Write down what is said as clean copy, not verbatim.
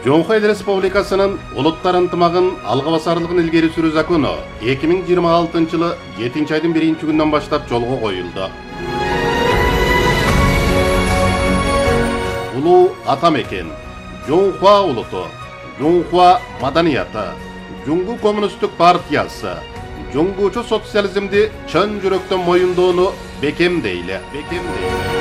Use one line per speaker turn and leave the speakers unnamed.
Жоңхой Республикасынын улуттар ынтымагын алга басарлыгын илгери сүрүү закону 2026-жылы 7-айдын 1-күнүнөн баштап жолго коюлду. Улуу ата мекен, Жоңхуа улуту, Жоңхуа маданияты, Жоңгу коммунисттик партиясы, жоңгучу социализмди чын жүрөктөн моюндоону бекемдейли.